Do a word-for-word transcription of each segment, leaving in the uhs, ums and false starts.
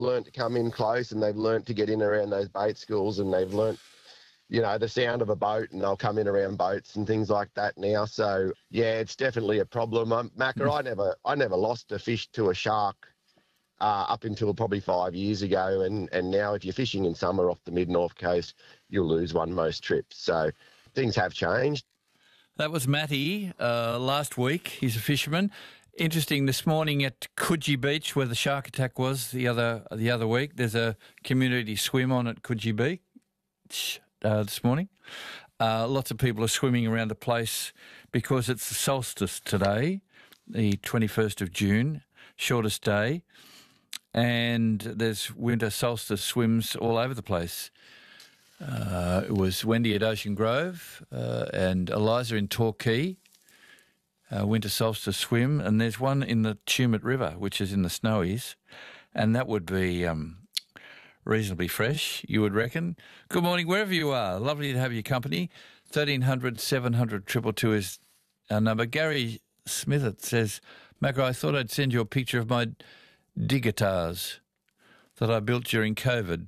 learnt to come in close and they've learnt to get in around those bait schools and they've learnt, you know, the sound of a boat and they'll come in around boats and things like that now. So, yeah, it's definitely a problem. Um, Macca, I never I never lost a fish to a shark uh, up until probably five years ago. And, and now if you're fishing in summer off the mid-north coast, you'll lose one most trips. So things have changed. That was Matty uh, last week. He's a fisherman. Interesting, this morning at Coogee Beach, where the shark attack was the other the other week, there's a community swim on at Coogee Beach uh, this morning. Uh, lots of people are swimming around the place because it's the solstice today, the twenty-first of June, shortest day, and there's winter solstice swims all over the place. Uh, it was Wendy at Ocean Grove uh, and Eliza in Torquay, uh, winter solstice swim, and there's one in the Tumut River, which is in the Snowies, and that would be um, reasonably fresh, you would reckon. Good morning, wherever you are. Lovely to have your company. thirteen hundred, seven hundred, two two two is our number. Gary Smithett says, Macca, I thought I'd send you a picture of my digitars that I built during COVID.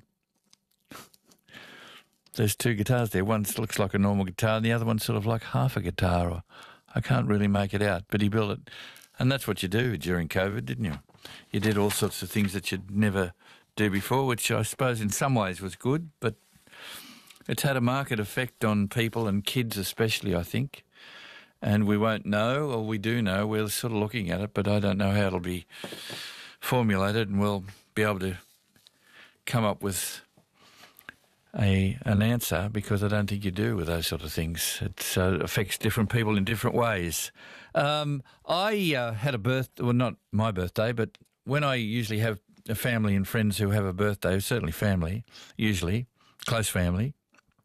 There's two guitars there. One looks like a normal guitar and the other one's sort of like half a guitar. Or I can't really make it out, but he built it. And that's what you do during COVID, didn't you? You did all sorts of things that you'd never do before, which I suppose in some ways was good, but it's had a market effect on people and kids especially, I think. And we won't know, or we do know. We're sort of looking at it, but I don't know how it'll be formulated, and we'll be able to come up with A, an answer, because I don't think you do with those sort of things. It uh, affects different people in different ways. Um, I uh, had a birthday, well, not my birthday, but when I usually have a family and friends who have a birthday, certainly family, usually, close family,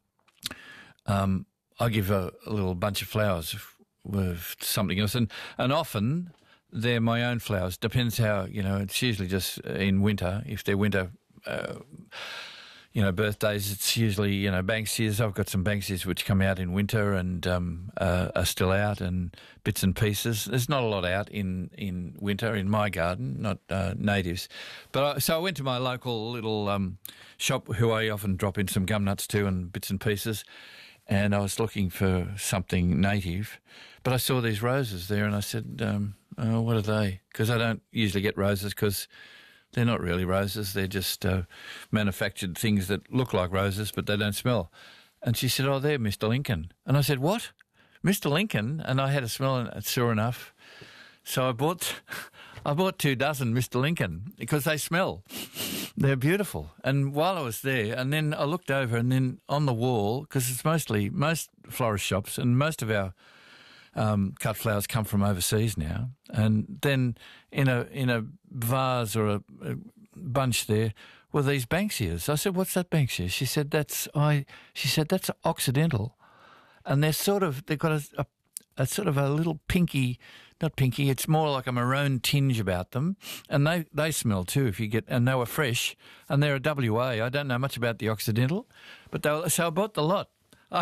um, I give a, a little bunch of flowers with something else. And, and often they're my own flowers. Depends how, you know, it's usually just in winter, if they're winter uh you know, birthdays, it's usually, you know, Banksias. I've got some Banksias which come out in winter and um, uh, are still out, and bits and pieces. There's not a lot out in, in winter in my garden, not uh, natives. But I, so I went to my local little um, shop who I often drop in some gum nuts to and bits and pieces, and I was looking for something native. But I saw these roses there and I said, um, oh, what are they? Because I don't usually get roses because they're not really roses. They're just uh, manufactured things that look like roses, but they don't smell. And she said, oh, they're Mister Lincoln. And I said, what? Mister Lincoln? And I had a smell, and sure enough. So I bought I bought two dozen Mister Lincoln because they smell. They're beautiful. And while I was there, and then I looked over, and then on the wall, because it's mostly, most florist shops, and most of our Um, cut flowers come from overseas now, and then in a in a vase or a, a bunch there were these Banksias. I said, "What's that Banksia?" She said, "That's I." She said, "That's Occidental," and they're sort of they've got a, a, a sort of a little pinky, not pinky. It's more like a maroon tinge about them, and they they smell too. If you get and they were fresh, and they're a W A. I don't know much about the Occidental, but they were, so I bought the lot. I,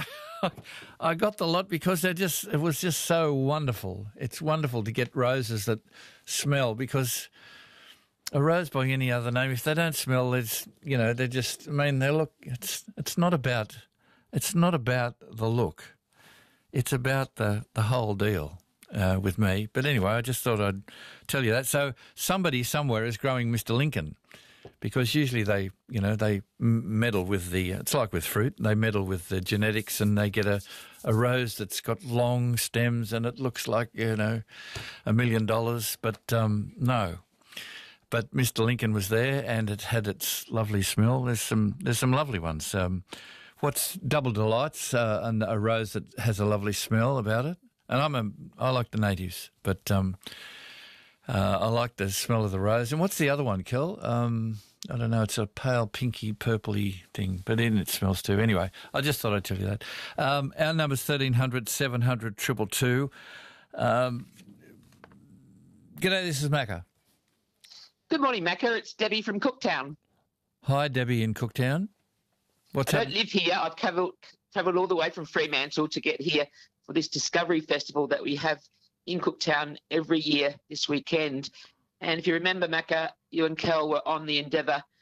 I got the lot because they just it was just so wonderful. It's wonderful to get roses that smell, because a rose by any other name, if they don't smell, it's, you know, they just, I mean, they look, it's it's not about, it's not about the look. It's about the, the whole deal uh, with me. But anyway, I just thought I'd tell you that. So somebody somewhere is growing Mister Lincoln, because usually they, you know, they meddle with the, it's like with fruit, they meddle with the genetics and they get a, a rose that's got long stems and it looks like, you know, a million dollars. But um, no. But Mister Lincoln was there and it had its lovely smell. There's some there's some lovely ones. Um, what's Double Delights, uh, and a rose that has a lovely smell about it. And I'm a, I like the natives, but um, uh, I like the smell of the rose. And what's the other one, Kel? Um, I don't know. It's a pale, pinky, purpley thing, but then it smells too. Anyway, I just thought I'd tell you that. Um, our number's thirteen hundred, seven hundred, two two two. Um, g'day, this is Macca. Good morning, Macca. It's Debbie from Cooktown. Hi, Debbie in Cooktown. What's I happening? don't live here. I've travelled travelled all the way from Fremantle to get here for this Discovery Festival that we have in Cooktown every year this weekend. And if you remember, Macca, you and Kel were on the Endeavour